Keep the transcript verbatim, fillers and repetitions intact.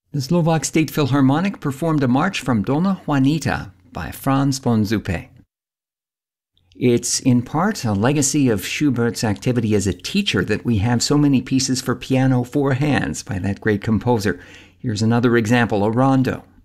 The Slovak State Philharmonic performed a march from Dona Juanita by Franz von Zuppe. It's in part a legacy of Schubert's activity as a teacher that we have so many pieces for piano four hands by that great composer. Here's another example, a rondo.